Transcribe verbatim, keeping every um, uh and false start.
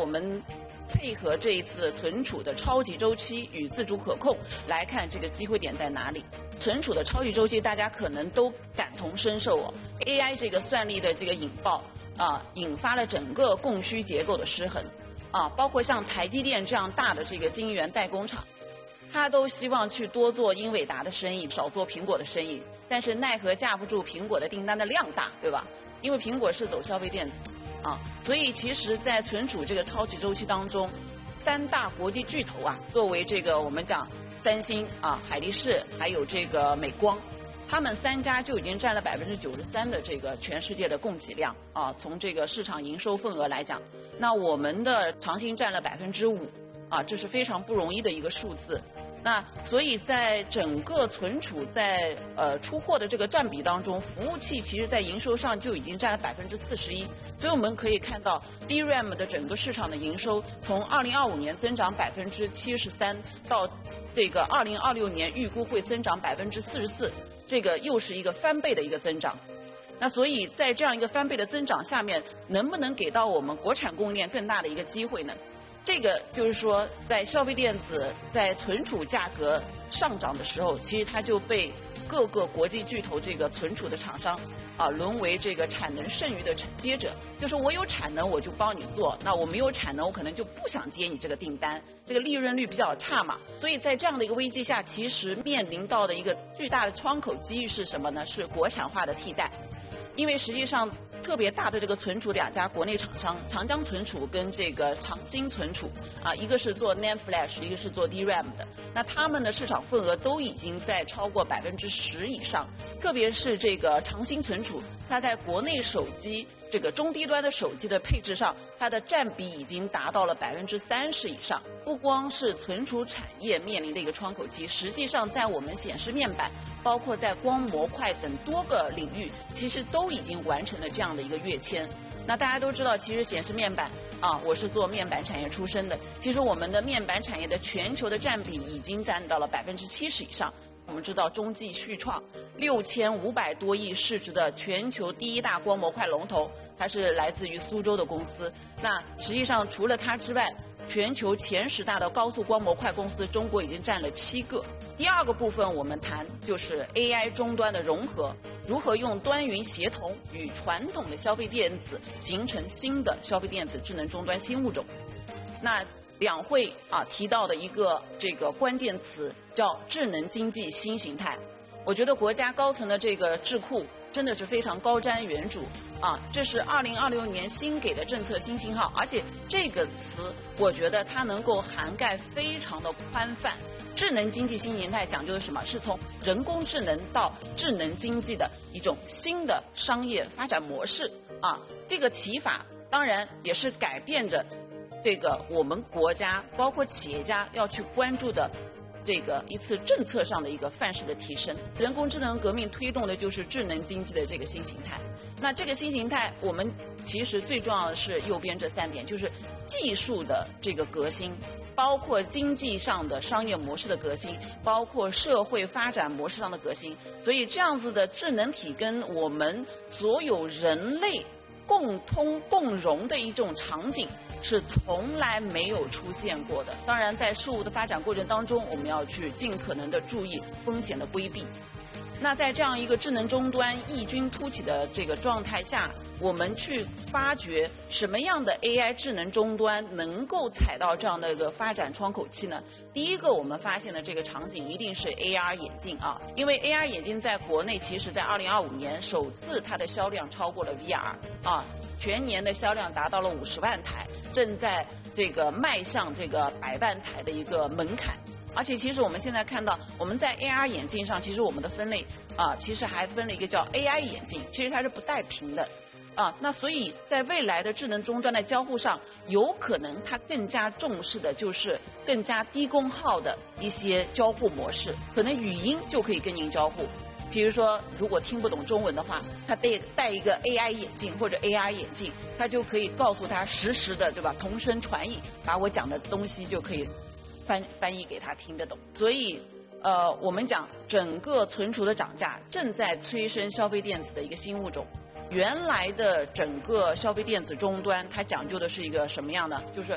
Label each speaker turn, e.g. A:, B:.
A: 们配合这一次存储的超级周期与自主可控来看这个机会点在哪里。存储的超级周期大家可能都感同身受哦 ，A I 这个算力的这个引爆啊，引发了整个供需结构的失衡啊，包括像台积电这样大的这个晶圆代工厂，他都希望去多做英伟达的生意，少做苹果的生意，但是奈何架不住苹果的订单的量大，对吧？因为苹果是走消费电子啊，所以其实在存储这个超级周期当中，三大国际巨头啊，作为这个我们讲三星啊、海力士还有这个美光，他们三家就已经占了百分之九十三的这个全世界的供给量啊。从这个市场营收份额来讲，那我们的长兴占了百分之五啊，这是非常不容易的一个数字。那所以在整个存储在呃出货的这个占比当中，服务器其实在营收上就已经占了百分之四十一。所以我们可以看到 D RAM 的整个市场的营收从二零二五年增长百分之七十三，到这个二零二六年预估会增长百分之四十四，这个又是一个翻倍的一个增长。那所以在这样一个翻倍的增长下面，能不能给到我们国产供应链更大的一个机会呢？这个就是说，在消费电子在存储价格上涨的时候，其实它就被各个国际巨头这个存储的厂商啊，沦为这个产能剩余的承接者。就是我有产能我就帮你做，那我没有产能我可能就不想接你这个订单，这个利润率比较差嘛。所以在这样的一个危机下，其实面临到的一个巨大的窗口机遇是什么呢？是国产化的替代。因为实际上特别大的这个存储两家国内厂商，长江存储跟这个长兴存储啊，一个是做 N A N D Flash， 一个是做 D RAM 的，那他们的市场份额都已经在超过百分之十以上。特别是这个长兴存储，它在国内手机这个中低端的手机的配置上，它的占比已经达到了百分之三十以上。不光是存储产业面临的一个窗口期，实际上在我们显示面板，包括在光模块等多个领域，其实都已经完成了这样的一个跃迁。那大家都知道，其实显示面板啊，我是做面板产业出身的，其实我们的面板产业的全球的占比已经占到了百分之七十以上。我们知道中继旭创六千五百多亿市值的全球第一大光模块龙头，它是来自于苏州的公司。那实际上除了它之外，全球前十大的高速光模块公司，中国已经占了七个。第二个部分我们谈就是 A I 终端的融合，如何用端云协同与传统的消费电子形成新的消费电子智能终端新物种。那两会啊提到的一个这个关键词叫智能经济新形态。我觉得国家高层的这个智库真的是非常高瞻远瞩啊！这是二零二六年新给的政策新信号，而且这个词我觉得它能够涵盖非常的宽泛。智能经济新形态讲究的是什么？是从人工智能到智能经济的一种新的商业发展模式啊！这个提法当然也是改变着这个我们国家包括企业家要去关注的这个一次政策上的一个范式的提升。人工智能革命推动的就是智能经济的这个新形态。那这个新形态我们其实最重要的是右边这三点，就是技术的这个革新，包括经济上的商业模式的革新，包括社会发展模式上的革新。所以这样子的智能体跟我们所有人类共通共融的一种场景是从来没有出现过的。当然在事物的发展过程当中，我们要去尽可能的注意风险的规避。那在这样一个智能终端异军突起的这个状态下，我们去发掘什么样的 A I 智能终端能够踩到这样的一个发展窗口期呢？第一个我们发现的这个场景一定是 A R 眼镜啊，因为 A R 眼镜在国内其实在二零二五年首次它的销量超过了 V R 啊，全年的销量达到了五十万台，正在这个迈向这个百万台的一个门槛。而且其实我们现在看到，我们在 A R 眼镜上，其实我们的分类啊，其实还分了一个叫 A I 眼镜，其实它是不带屏的啊。那所以在未来的智能终端的交互上，有可能它更加重视的就是更加低功耗的一些交互模式，可能语音就可以跟您交互。比如说，如果听不懂中文的话，他戴戴一个 A I 眼镜或者 A R 眼镜，他就可以告诉他实时的，对吧？同声传译，把我讲的东西就可以翻翻译给他听得懂。所以，呃，我们讲整个存储的涨价正在催生消费电子的一个新物种。原来的整个消费电子终端，它讲究的是一个什么样呢？就是